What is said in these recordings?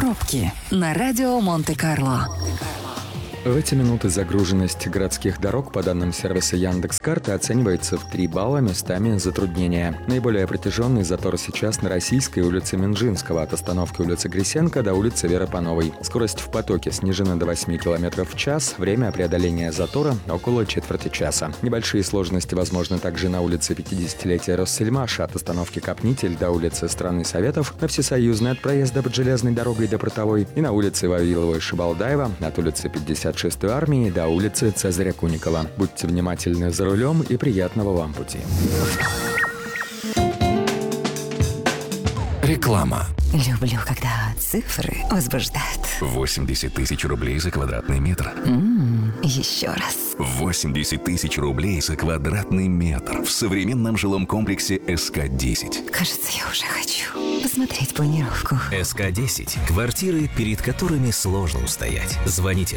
Пробки на радио Монте-Карло. В эти минуты загруженность городских дорог по данным сервиса Яндекс.Карты оценивается в 3 балла, местами затруднения. Наиболее протяженный затор сейчас на Российской улице Минжинского от остановки улицы Грисенко до улицы Веры-Пановой. Скорость в потоке снижена до 8 км в час, время преодоления затора около четверти часа. Небольшие сложности возможны также на улице 50-летия Россельмаша от остановки Капнитель до улицы Страны Советов, на Всесоюзной от проезда под железной дорогой до Портовой и на улице Вавилова-Шибалдаева от улицы 56-й армии до улицы Цезаря Куникова. Будьте внимательны за рулем и приятного вам пути. Реклама. Люблю, когда цифры возбуждают. 80 тысяч рублей за квадратный метр. Еще раз. 80 тысяч рублей за квадратный метр в современном жилом комплексе СК-10. Кажется, я уже хочу посмотреть планировку. СК-10. Квартиры, перед которыми сложно устоять. Звоните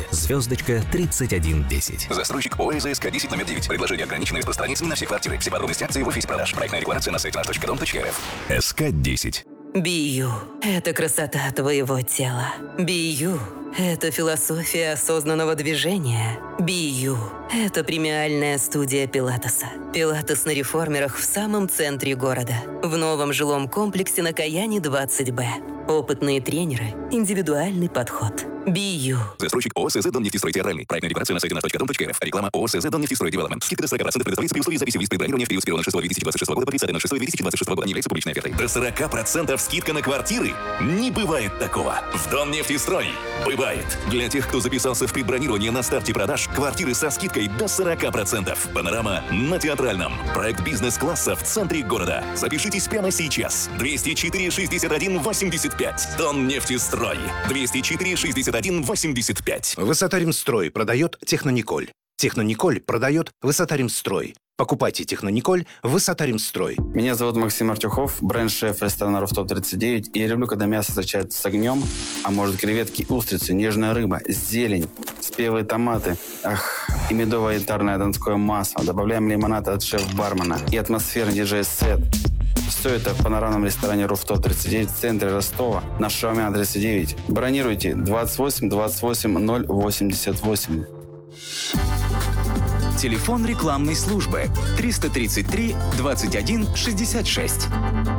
*3110. Застройщик ОС СК-10 номер 9. Предложение ограничено распространением на все квартиры. Все подробности акции в офисе продаж. Проектная декларация на сайте nаш.дом.рф. СК-10. Бию – это красота твоего тела. Бию – это философия осознанного движения. Бию – это премиальная студия Пилатеса. Пилатес на реформерах в самом центре города. В новом жилом комплексе на Каяне 20Б. Опытные тренеры, индивидуальный подход. Бию. Застройщик ООО СЗ «Доннефтестрой Театральный». Проектная декларация на сайте наш.дом.рф. Реклама ООО СЗ «Доннефтестрой Девелопмент». Скидка до 40% предоставляется при условии записи в лист предбронирования в период с 1.06.2026 года по 30.06.2026 года. Не является публичной офертой. До 40% скидка на квартиры? Не бывает такого. В Доннефтестрой бывает. Для тех, кто записался в предбронирование на старте продаж, квартиры со скидкой до 40%. Панорама на Театральном. Проект бизнес-класса в центре города. Запишитесь прямо сейчас. 204 61 85. Доннефтестрой. 204 61 85. Высота-Ремстрой продает Технониколь. Технониколь продает Высота-Ремстрой. Покупайте Технониколь Высота-Ремстрой. Меня зовут Максим Артюхов, бренд-шеф ресторана «Руфтоп 39». И я люблю, когда мясо встречается с огнем, а может креветки, устрицы, нежная рыба, зелень, спелые томаты, и медовое янтарное донское масло. Добавляем лимонад от шеф-бармена и атмосферный диджей-сет. Все это в панорамном ресторане «Руфтоп 39» в центре Ростова на Шаумян 39. Бронируйте 28 28 088. Телефон рекламной службы 333 21 66.